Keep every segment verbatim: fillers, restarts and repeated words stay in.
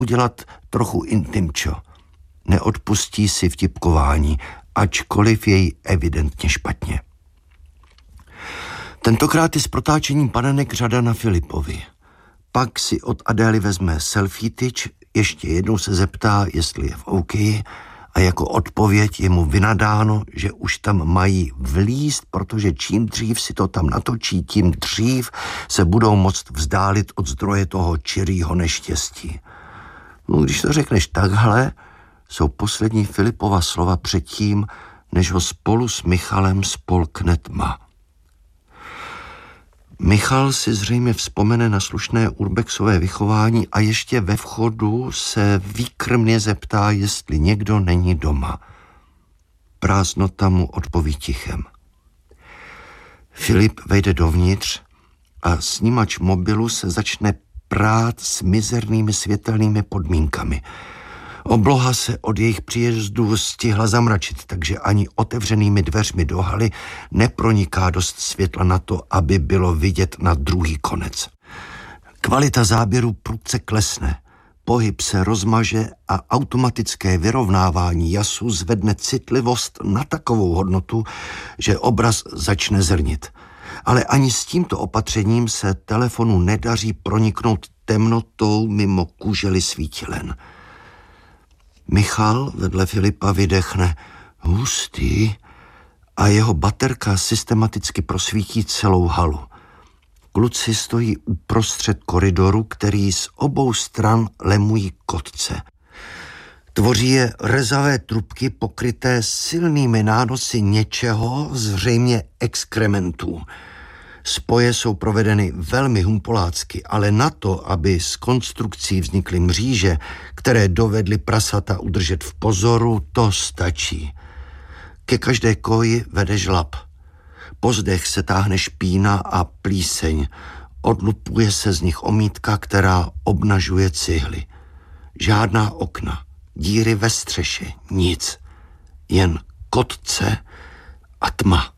udělat trochu intimčo. Neodpustí si vtipkování, ačkoliv jej evidentně špatně. Tentokrát je s protáčením panenek řada na Filipovi. Pak si od Adély vezme selfie tyč, ještě jednou se zeptá, jestli je v OK, a jako odpověď je mu vynadáno, že už tam mají vlízt, protože čím dřív si to tam natočí, tím dřív se budou moct vzdálit od zdroje toho čirýho neštěstí. No, když to řekneš takhle, jsou poslední Filipova slova předtím, než ho spolu s Michalem spolkne tma. Michal si zřejmě vzpomene na slušné urbexové vychování a ještě ve vchodu se výkrmně zeptá, jestli někdo není doma. Prázdnota mu odpoví tichem. Filip vejde dovnitř a snímač mobilu se začne prát s mizernými světelnými podmínkami. Obloha se od jejich příjezdu stihla zamračit, takže ani otevřenými dveřmi do haly neproniká dost světla na to, aby bylo vidět na druhý konec. Kvalita záběru prudce klesne, pohyb se rozmaže a automatické vyrovnávání jasu zvedne citlivost na takovou hodnotu, že obraz začne zrnit. Ale ani s tímto opatřením se telefonu nedaří proniknout temnotou mimo kužely svítilen. Michal vedle Filipa vydechne hustý a jeho baterka systematicky prosvítí celou halu. Kluci stojí uprostřed koridoru, který z obou stran lemují kotce. Tvoří je rezavé trubky pokryté silnými nánosy něčeho, zřejmě exkrementů. Spoje jsou provedeny velmi humpolácky, ale na to, aby z konstrukcí vznikly mříže, které dovedly prasata udržet v pozoru, to stačí. Ke každé koji vede žlab. Po zdech se táhne špína a plíseň. Odlupuje se z nich omítka, která obnažuje cihly. Žádná okna, díry ve střeše, nic. Jen kotce a tma.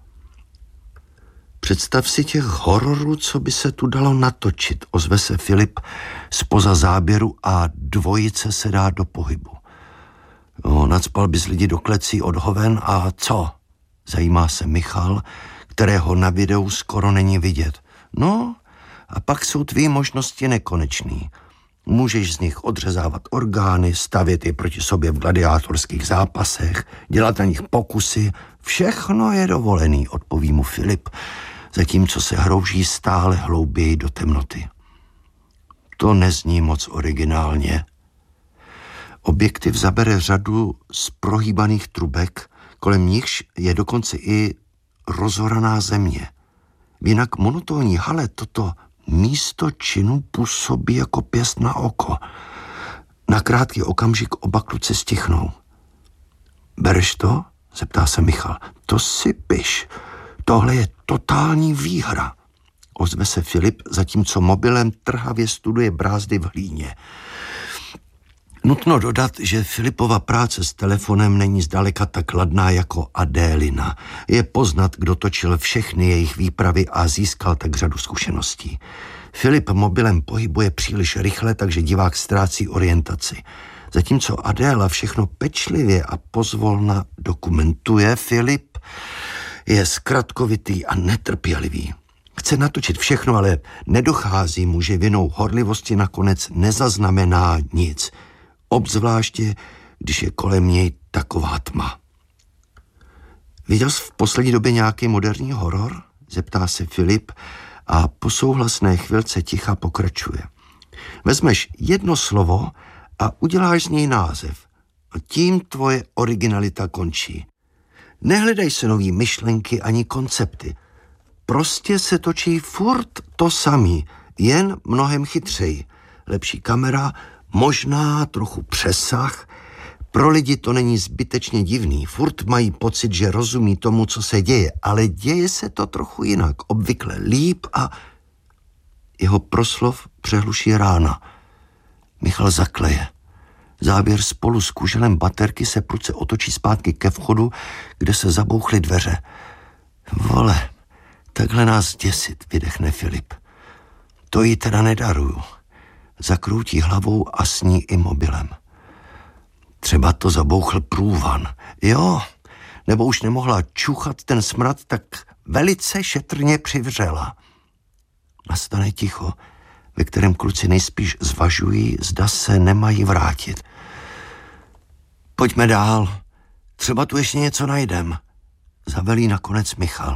Představ si těch hororů, co by se tu dalo natočit, ozve se Filip zpoza záběru a dvojice se dá do pohybu. No, nacpal bys lidi do klecí od hoven a co? Zajímá se Michal, kterého na videu skoro není vidět. No, a pak jsou tvý možnosti nekonečný. Můžeš z nich odřezávat orgány, stavět je proti sobě v gladiátorských zápasech, dělat na nich pokusy. Všechno je dovolený, odpoví mu Filip, zatímco se hrouží stále hlouběji do temnoty. To nezní moc originálně. Objektiv zabere řadu z prohýbaných trubek, kolem nichž je dokonce i rozoraná země. V jinak monotónní hale toto místo činu působí jako pěst na oko. Na krátký okamžik oba kluci stichnou. Bereš to? Zeptá se Michal. To si piš. Tohle je totální výhra. Ozve se Filip, zatímco mobilem trhavě studuje brázdy v hlíně. Nutno dodat, že Filipova práce s telefonem není zdaleka tak ladná jako Adélina. Je poznat, kdo točil všechny jejich výpravy a získal tak řadu zkušeností. Filip mobilem pohybuje příliš rychle, takže divák ztrácí orientaci. Zatímco Adéla všechno pečlivě a pozvolna dokumentuje, Filip je zkratkovitý a netrpělivý. Chce natočit všechno, ale nedochází mu, že vinou horlivosti nakonec nezaznamená nic. Obzvláště, když je kolem něj taková tma. Viděl jsi v poslední době nějaký moderní horor? Zeptá se Filip a po souhlasné chvilce ticha pokračuje. Vezmeš jedno slovo a uděláš z něj název. A tím tvoje originalita končí. Nehledaj se nový myšlenky ani koncepty. Prostě se točí furt to samý, jen mnohem chytřeji. Lepší kamera, možná trochu přesah. Pro lidi to není zbytečně divný. Furt mají pocit, že rozumí tomu, co se děje, ale děje se to trochu jinak, obvykle líp a jeho proslov přehluší rána. Michal zakleje. Záběr spolu s kuželem baterky se prudce otočí zpátky ke vchodu, kde se zabouchly dveře. Vole, takhle nás děsit, vydechne Filip. To jí teda nedaruju. zakroutí hlavou a sní i mobilem. Třeba to zabouchl průvan. Jo, nebo už nemohla čuchat ten smrad, tak velice šetrně přivřela. Nastane ticho, ve kterém kluci nejspíš zvažují, zda se nemají vrátit. Pojďme dál, třeba tu ještě něco najdem, zavelí nakonec Michal.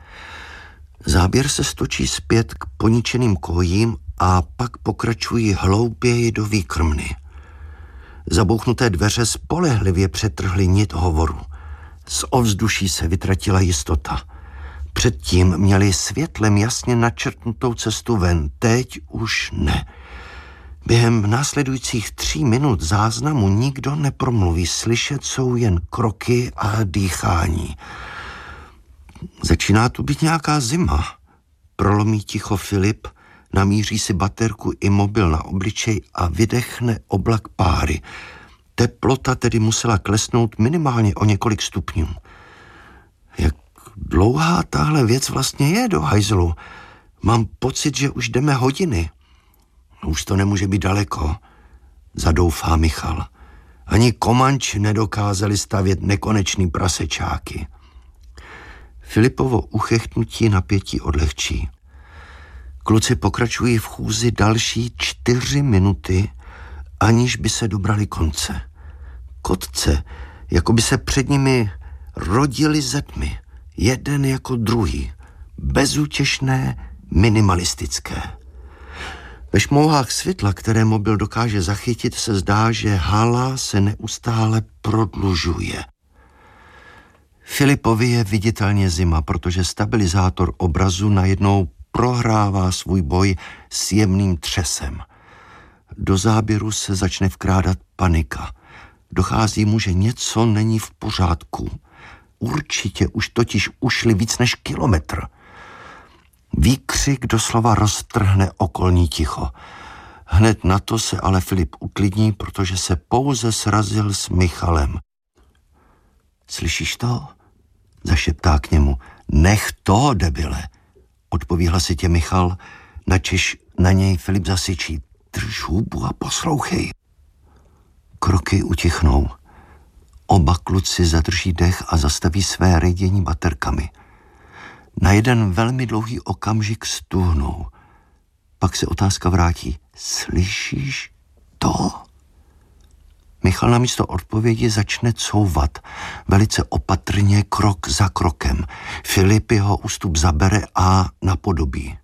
Záběr se stočí zpět k poničeným kojím a pak pokračují hlouběji do výkrmny. Zabouchnuté dveře spolehlivě přetrhly nit hovoru. Z ovzduší se vytratila jistota. Předtím měli světlem jasně načrtnutou cestu ven, teď už ne. Během následujících tří minut záznamu nikdo nepromluví, slyšet jsou jen kroky a dýchání. Začíná tu být nějaká zima. Prolomí ticho Filip, namíří si baterku i mobil na obličej a vydechne oblak páry. Teplota tedy musela klesnout minimálně o několik stupňů. Jak dlouhá tahle věc vlastně je do hajzlu? Mám pocit, že už jdeme hodiny. Už to nemůže být daleko, zadoufá Michal. Ani Komanč nedokázali stavět nekonečný prasečáky. Filipovo uchechtnutí napětí odlehčí. Kluci pokračují v chůzi další čtyři minuty, aniž by se dobrali konce. Kotce, jako by se před nimi rodili ze tmy, jeden jako druhý, bezútěšné, minimalistické. Ve šmouhách světla, které mobil dokáže zachytit, se zdá, že hala se neustále prodlužuje. Filipovi je viditelně zima, protože stabilizátor obrazu najednou prohrává svůj boj s jemným třesem. Do záběru se začne vkrádat panika. Dochází mu, že něco není v pořádku. Určitě už totiž ušli víc než kilometr. Výkřik doslova roztrhne okolní ticho. Hned na to se ale Filip uklidní, protože se pouze srazil s Michalem. Slyšíš to? Zašeptá k němu. Nech to, debile, odpoví hlasitě Michal, načež na něj Filip zasyčí. Drž hubu a poslouchej. Kroky utichnou. Oba kluci zadrží dech a zastaví své rejdění baterkami. Na jeden velmi dlouhý okamžik stuhnou. Pak se otázka vrátí. Slyšíš to? Michal namísto odpovědi začne couvat. Velice opatrně, krok za krokem. Filip jeho ústup zabere a napodobí.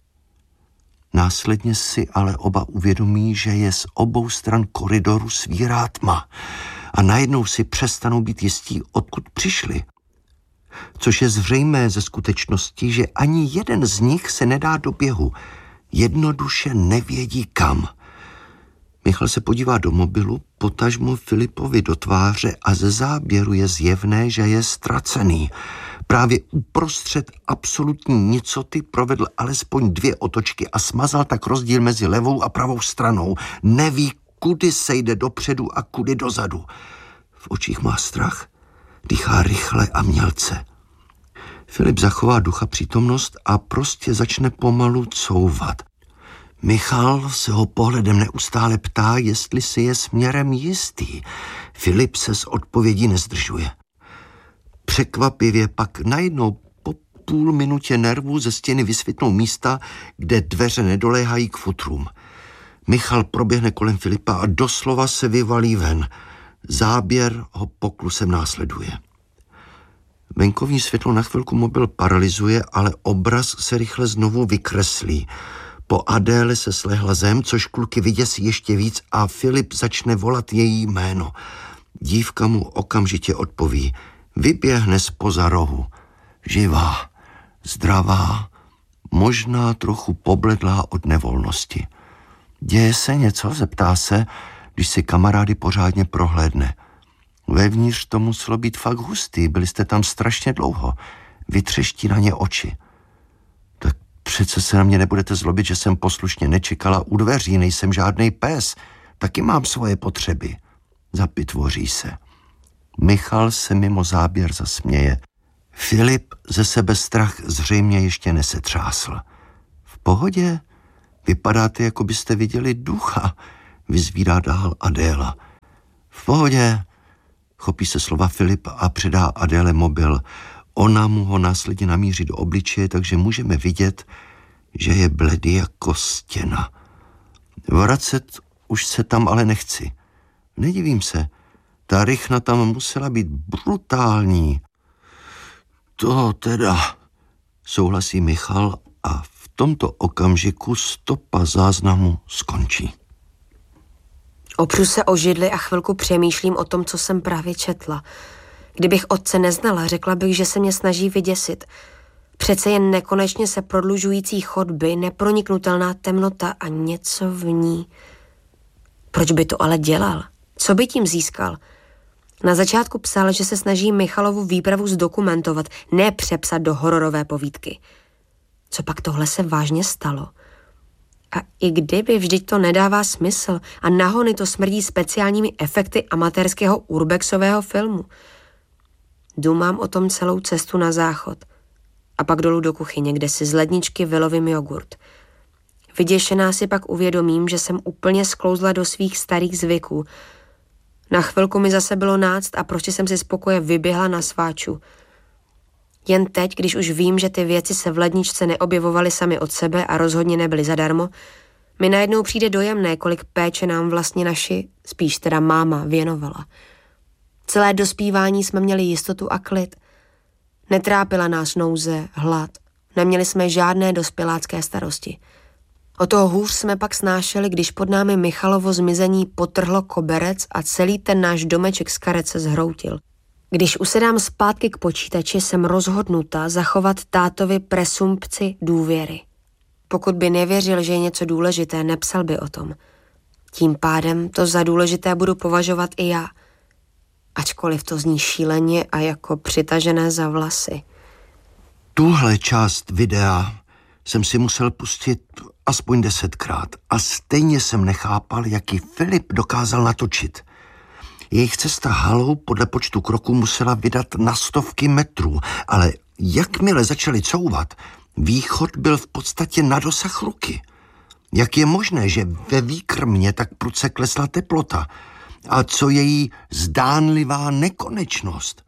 Následně si ale oba uvědomí, že je z obou stran koridoru svírá tma. A najednou si přestanou být jistí, odkud přišli. Což je zřejmé ze skutečnosti, že ani jeden z nich se nedá do běhu. Jednoduše nevědí kam. Michal se podívá do mobilu, potažmo Filipovi do tváře a ze záběru je zjevné, že je ztracený. Právě uprostřed absolutní nicoty provedl alespoň dvě otočky a smazal tak rozdíl mezi levou a pravou stranou. Neví, kudy se jde dopředu a kudy dozadu. V očích má strach, dýchá rychle a mělce. Filip zachová ducha přítomnost a prostě začne pomalu couvat. Michal se ho pohledem neustále ptá, jestli si je směrem jistý. Filip se s odpovědí nezdržuje. Překvapivě pak najednou po půl minutě nervů ze stěny vysvětnou místa, kde dveře nedoléhají k futrům. Michal proběhne kolem Filipa a doslova se vyvalí ven. Záběr ho poklusem následuje. Venkovní světlo na chvilku mobil paralyzuje, ale obraz se rychle znovu vykreslí. Po Adéle se slehla zem, což kluky vyděsí ještě víc a Filip začne volat její jméno. Dívka mu okamžitě odpoví. Vyběhne zpoza rohu. Živá, zdravá, možná trochu pobledlá od nevolnosti. Děje se něco, zeptá se, když si kamarády pořádně prohlédne. Vevnitř to muselo být fakt hustý, byli jste tam strašně dlouho. Vytřeští na ně oči. Tak přece se na mě nebudete zlobit, že jsem poslušně nečekala u dveří, nejsem žádnej pes, taky mám svoje potřeby. Zapitvoří se. Michal se mimo záběr zasměje. Filip ze sebe strach zřejmě ještě nesetřásl. V pohodě? Vypadáte, jako byste viděli ducha, vyzvídá dál Adéla. V pohodě, chopí se slova Filip a předá Adéle mobil. Ona mu ho následně namíří do obličeje, takže můžeme vidět, že je bledý jako stěna. Vracet už se tam ale nechci. Nedivím se, ta rychna tam musela být brutální. To teda, souhlasí Michal a v tomto okamžiku stopa záznamu skončí. Opřu se o židli a chvilku přemýšlím o tom, co jsem právě četla. Kdybych otce neznala, řekla bych, že se mě snaží vyděsit. Přece jen nekonečně se prodlužující chodby, neproniknutelná temnota a něco v ní. Proč by to ale dělal? Co by tím získal? Na začátku psal, že se snaží Michalovu výpravu zdokumentovat, ne přepsat do hororové povídky. Co pak tohle se vážně stalo? A i kdyby, vždyť to nedává smysl a nahony to smrdí speciálními efekty amatérského urbexového filmu. Dumám o tom celou cestu na záchod a pak dolů do kuchyně, kde si z ledničky vylovím jogurt. Vyděšená si pak uvědomím, že jsem úplně sklouzla do svých starých zvyků. Na chvilku mi zase bylo náct a prostě jsem si z pokoje vyběhla na sváču. Jen teď, když už vím, že ty věci se v ledničce neobjevovaly sami od sebe a rozhodně nebyly zadarmo, mi najednou přijde dojemné, kolik péče nám vlastně naši, spíš teda máma, věnovala. Celé dospívání jsme měli jistotu a klid. Netrápila nás nouze, hlad. Neměli jsme žádné dospělácké starosti. O toho hůř jsme pak snášeli, když pod námi Michalovo zmizení potrhlo koberec a celý ten náš domeček z karet se zhroutil. Když usedám zpátky k počítači, jsem rozhodnuta zachovat tátovi presumpci důvěry. Pokud by nevěřil, že je něco důležité, nepsal by o tom. Tím pádem to za důležité budu považovat i já. Ačkoliv to zní šíleně a jako přitažené za vlasy. Tuhle část videa jsem si musel pustit aspoň desetkrát a stejně jsem nechápal, jak ji Filip dokázal natočit. Jejich cesta halou podle počtu kroků musela vydat na stovky metrů, ale jakmile začali couvat, východ byl v podstatě na dosah ruky. Jak je možné, že ve výkrmě tak prudce klesla teplota? A co její zdánlivá nekonečnost?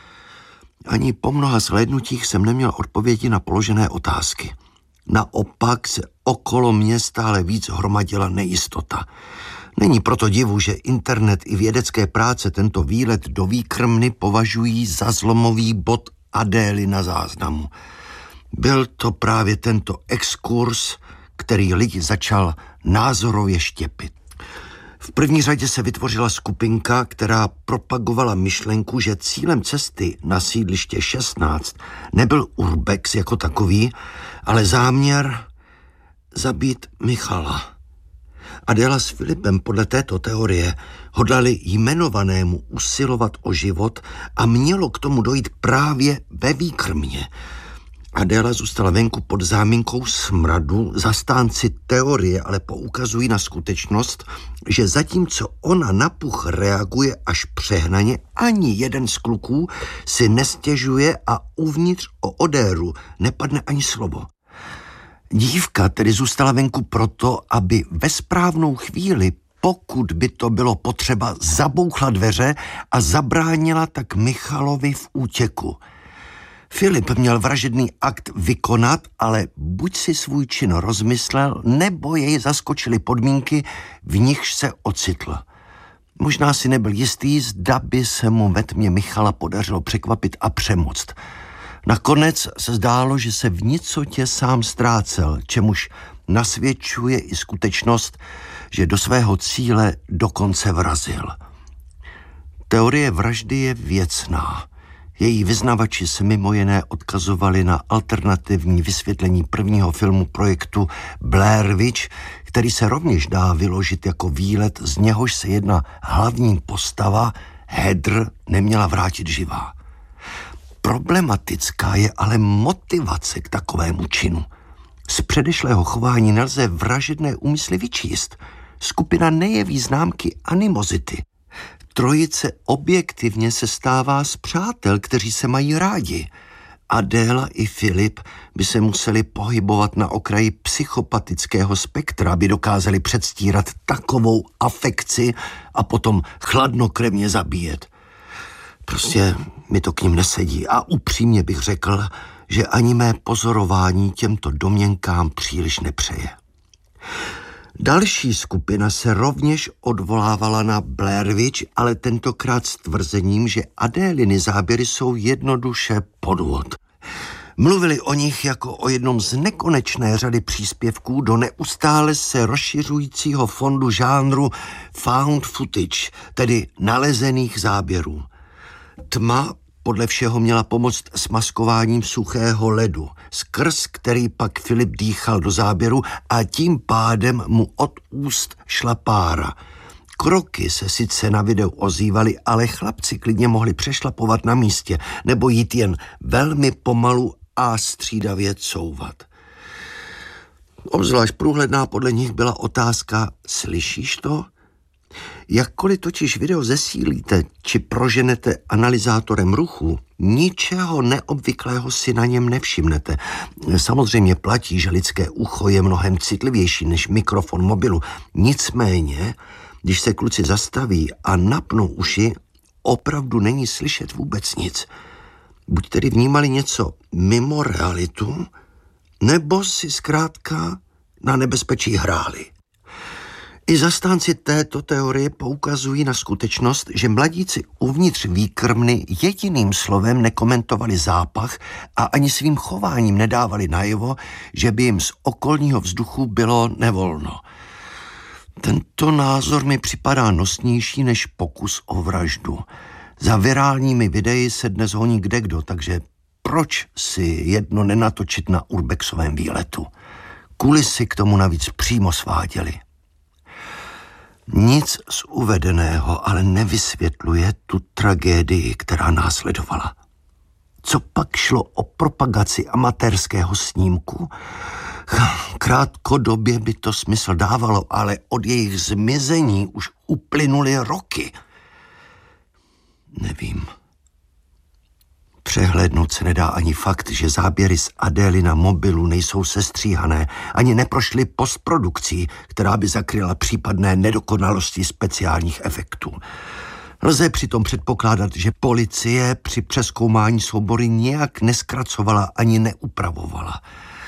Ani po mnoha zhlédnutích jsem neměl odpovědi na položené otázky. Naopak se okolo mě stále víc hromadila nejistota. Není proto divu, že internet i vědecké práce tento výlet do výkrmny považují za zlomový bod Adély na záznamu. Byl to právě tento exkurs, který lidi začal názorově štěpit. V první řadě se vytvořila skupinka, která propagovala myšlenku, že cílem cesty na sídliště šestnáct nebyl urbex jako takový, ale záměr zabít Michala. Adéla s Filipem podle této teorie hodlali jmenovanému usilovat o život a mělo k tomu dojít právě ve výkrmě. Adéla zůstala venku pod záminkou smradu, zastánci teorie ale poukazují na skutečnost, že zatímco ona na puch reaguje až přehnaně, ani jeden z kluků si nestěžuje a uvnitř o odéru nepadne ani slovo. Dívka tedy zůstala venku proto, aby ve správnou chvíli, pokud by to bylo potřeba, zabouchla dveře a zabránila tak Michalovi v útěku. Filip měl vražedný akt vykonat, ale buď si svůj čin rozmyslel, nebo jej zaskočily podmínky, v nichž se ocitl. Možná si nebyl jistý, zda by se mu ve tmě Michala podařilo překvapit a přemoct. Nakonec se zdálo, že se v nicotě sám ztrácel, čemuž nasvědčuje i skutečnost, že do svého cíle dokonce vrazil. Teorie vraždy je věcná. Její vyznavači se mimo jiné odkazovali na alternativní vysvětlení prvního filmu projektu Blair Witch, který se rovněž dá vyložit jako výlet, z něhož se jedna hlavní postava, Heather, neměla vrátit živá. Problematická je ale motivace k takovému činu. Z předešlého chování nelze vražedné úmysly vyčíst. Skupina nejeví známky animozity. Trojice objektivně se stává z přátel, kteří se mají rádi. Adéla i Filip by se museli pohybovat na okraji psychopatického spektra, aby dokázali předstírat takovou afekci a potom chladnokrevně zabíjet. Prostě mi to k ním nesedí a upřímně bych řekl, že ani mé pozorování těmto domněnkám příliš nepřeje. Další skupina se rovněž odvolávala na Blair Witch, ale tentokrát s tvrzením, že Adéliny záběry jsou jednoduše podvod. Mluvili o nich jako o jednom z nekonečné řady příspěvků do neustále se rozšiřujícího fondu žánru found footage, tedy nalezených záběrů. Tma podle všeho měla pomoct s maskováním suchého ledu, skrz který pak Filip dýchal do záběru a tím pádem mu od úst šla pára. Kroky se sice na videu ozývaly, ale chlapci klidně mohli přešlapovat na místě nebo jít jen velmi pomalu a střídavě couvat. Obzvlášť průhledná podle nich byla otázka: slyšíš to? Jakkoliv totiž video zesílíte či proženete analyzátorem ruchu, ničeho neobvyklého si na něm nevšimnete. Samozřejmě platí, že lidské ucho je mnohem citlivější než mikrofon mobilu. Nicméně, když se kluci zastaví a napnou uši, opravdu není slyšet vůbec nic. Buď tedy vnímali něco mimo realitu, nebo si zkrátka na nebezpečí hráli. I zastánci této teorie poukazují na skutečnost, že mladíci uvnitř výkrmny jediným slovem nekomentovali zápach a ani svým chováním nedávali najevo, že by jim z okolního vzduchu bylo nevolno. Tento názor mi připadá nosnější než pokus o vraždu. Za virálními videi se dnes honí kdekdo, takže proč si jedno nenatočit na urbexovém výletu? Kulisy k tomu navíc přímo sváděli. Nic z uvedeného ale nevysvětluje tu tragédii, která následovala. Co pak šlo o propagaci amatérského snímku? Krátkodobě by to smysl dávalo, ale od jejich zmizení už uplynuly roky. Nevím. Přehlédnout se nedá ani fakt, že záběry z Adély na mobilu nejsou sestříhané, ani neprošly postprodukcí, která by zakryla případné nedokonalosti speciálních efektů. Lze přitom předpokládat, že policie při přezkoumání soubory nějak neskracovala ani neupravovala.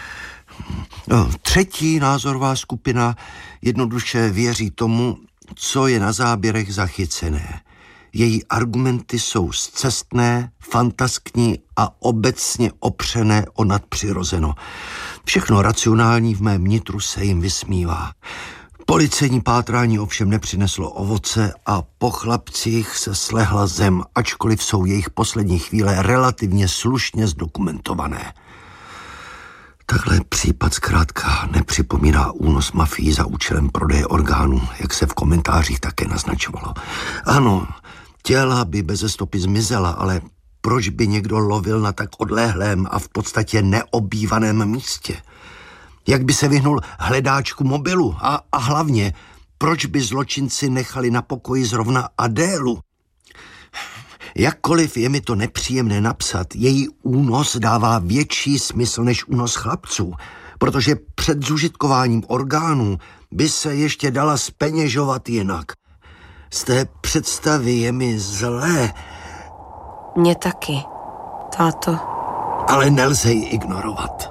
Třetí názorová skupina jednoduše věří tomu, co je na záběrech zachycené. Její argumenty jsou scestné, fantaskní a obecně opřené o nadpřirozeno. Všechno racionální v mém nitru se jim vysmívá. Policejní pátrání ovšem nepřineslo ovoce a po chlapcích se slehla zem, ačkoliv jsou jejich poslední chvíle relativně slušně zdokumentované. Takhle případ zkrátka nepřipomíná únos mafií za účelem prodeje orgánů, jak se v komentářích také naznačovalo. Ano, těla by beze stopy zmizela, ale proč by někdo lovil na tak odlehlém a v podstatě neobývaném místě? Jak by se vyhnul hledáčku mobilu? A, a hlavně, proč by zločinci nechali na pokoji zrovna Adélu? Jakkoliv je mi to nepříjemné napsat, její únos dává větší smysl než únos chlapců, protože před zužitkováním orgánů by se ještě dala zpeněžovat jinak. Z té představy je mi zlé. Mně taky, táto. Ale nelze ji ignorovat.